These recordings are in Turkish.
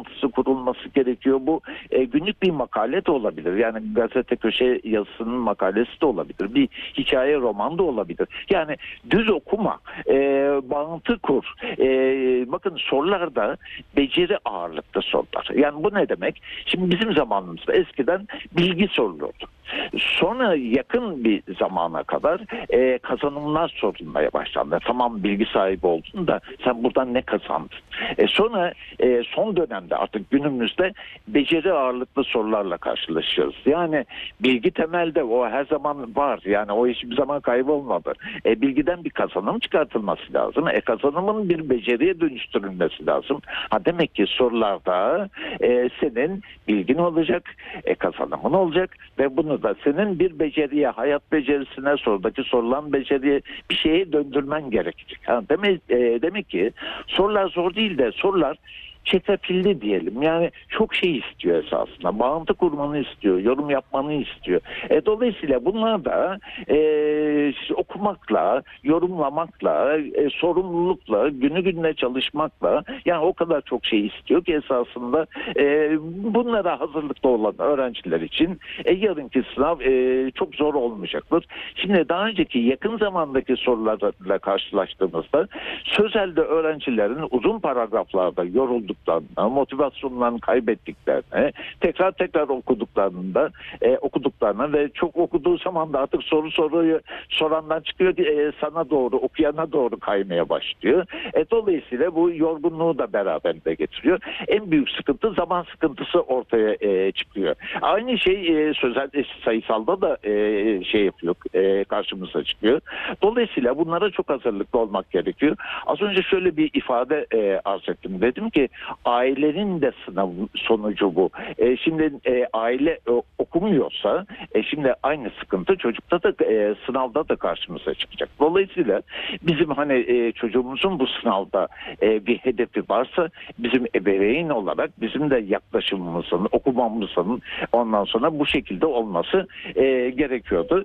toplantısı kurulması gerekiyor. Bu günlük bir makale de olabilir. Yani gazete köşe yazısının makalesi de olabilir. Bir hikaye roman da olabilir. Yani düz okuma, bağıntı kur. Bakın sorularda beceri ağırlıklı sorular. Yani bu ne demek? Şimdi bizim zamanımızda eskiden bilgi sorulurdu. Sonra yakın bir zamana kadar kazanımlar sorulmaya başlandı. Tamam, bilgi sahibi oldun da sen buradan ne kazandın? Sonra son dönemde artık günümüzde beceri ağırlıklı sorularla karşılaşıyoruz. Yani bilgi temelde o her zaman var. Yani o hiçbir zaman kaybolmadı. Bilgiden bir kazanım çıkartılması lazım. Kazanımın bir beceriye dönüştürülmesi lazım. Demek ki sorularda senin bilgin olacak, kazanımın olacak ve bunu da senin bir beceriye, hayat becerisine, sorudaki sorulan beceriye, bir şeye döndürmen gerekecek. Demek ki sorular zor değil de sorular çetrefilli diyelim. Yani çok şey istiyor esasında. Bağıntı kurmanı istiyor, yorum yapmanı istiyor. Dolayısıyla bunlar da okumakla, yorumlamakla, sorumlulukla, günü gününe çalışmakla, yani o kadar çok şey istiyor ki esasında bunlara hazırlıklı olan öğrenciler için yarınki sınav çok zor olmayacaktır. Şimdi daha önceki yakın zamandaki sorularla karşılaştığımızda sözelde öğrencilerin uzun paragraflarda yorulduklarını, motivasyonlarını kaybettiklerini, tekrar okuduklarını ve çok okuduğu zaman da artık soruyu sorandan çıkıyor, sana doğru, okuyana doğru kaymaya başlıyor. Dolayısıyla bu yorgunluğu da beraberinde getiriyor. En büyük sıkıntı zaman sıkıntısı ortaya çıkıyor. Aynı şey sözel sayısalda da yapıyor, karşımıza çıkıyor. Dolayısıyla bunlara çok hazırlıklı olmak gerekiyor. Az önce şöyle bir ifade arz ettim. Dedim ki ailenin de sınav sonucu bu. Şimdi aile okumuyorsa şimdi aynı sıkıntı çocukta da sınavda da karşımıza çıkacak. Dolayısıyla bizim çocuğumuzun bu sınavda bir hedefi varsa bizim ebeveyn olarak bizim de yaklaşımımızın, okumamızın ondan sonra bu şekilde olması gerekiyordu.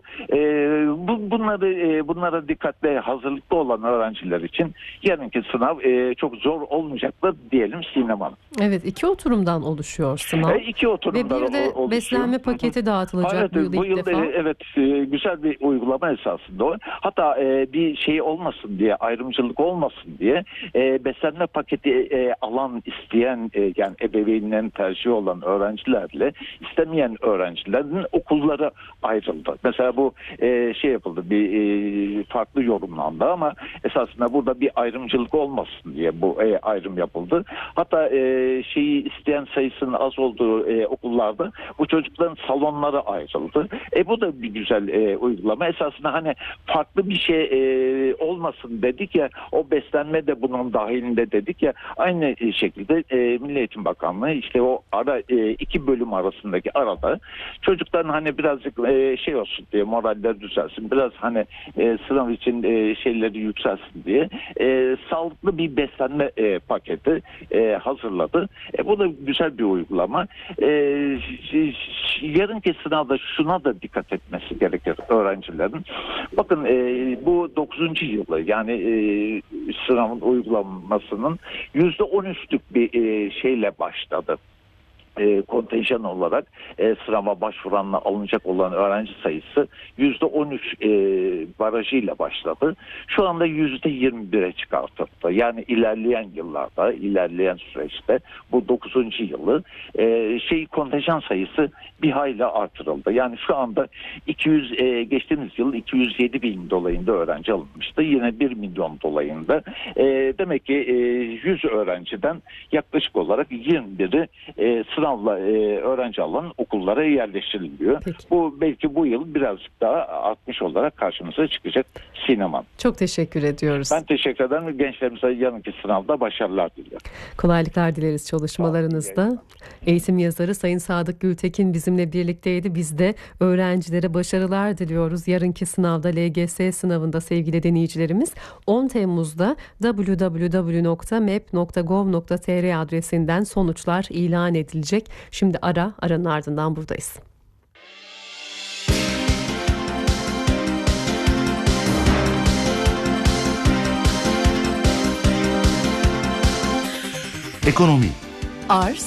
Bunlara dikkatle hazırlıklı olan öğrenciler için yarınki sınav çok zor olmayacaktır diyelim Sinem Hanım. Evet, 2 oturumdan oluşuyor sınav. 2 oturumdan ve bir de oluşuyor. beslenme paketi dağıtılacak bu yıl defa. Evet, güzel bir uygulama esasında o. Hatta bir şey olmasın diye, ayrımcılık olmasın diye beslenme paketi alan isteyen yani ebeveynlerin tercihi olan öğrencilerle istemeyen öğrencilerin okulları ayrıldı. Mesela bu yapıldı, bir farklı yorumlandı ama esasında burada bir ayrımcılık olmasın diye bu ayrım yapıldı. Hatta isteyen sayısının az olduğu okullarda bu çocukların salonları ayrıldı. Bu da bir güzel uygulama. Esasında farklı bir şey olmasın dedik ya, o beslenme de bunun dahilinde dedik ya, aynı şekilde Milli Eğitim Bakanlığı işte o iki bölüm arasındaki arada çocukların birazcık olsun diye, moraller düzelsin, biraz sınav için şeyleri yükselsin diye sağlıklı bir beslenme paketi hazırladı. Bu da güzel bir uygulama. Yarınki sınavda şuna da dikkat etmesi gerekir öğrencilerin. Bakın bu 9. yılı, yani sınavın uygulanmasının %13'lük bir şeyle başladı. Kontenjan olarak sınava başvuranla alınacak olan öğrenci sayısı %13 barajıyla başladı. Şu anda %21'e çıkartıldı. Yani ilerleyen yıllarda, ilerleyen süreçte bu 9. yılı kontenjan sayısı bir hayli artırıldı. Yani şu anda geçtiğimiz yıl 207 bin dolayında öğrenci alınmıştı. Yine 1 milyon dolayında. Demek ki 100 öğrenciden yaklaşık olarak 21'i sınavla öğrenci alan okullara yerleştiriliyor. Peki. Bu belki bu yıl birazcık daha artmış olarak karşımıza çıkacak Sinem Hanım. Çok teşekkür ediyoruz. Ben teşekkür ederim. Gençlerimize yarınki sınavda başarılar diliyorum. Kolaylıklar dileriz çalışmalarınızda. Eğitim yazarı Sayın Sadık Gültekin bizimle birlikteydi. Biz de öğrencilere başarılar diliyoruz. Yarınki sınavda, LGS sınavında sevgili dinleyicilerimiz 10 Temmuz'da www.mep.gov.tr adresinden sonuçlar ilan edilecek. Şimdi aranın ardından buradayız. Ekonomi. Arz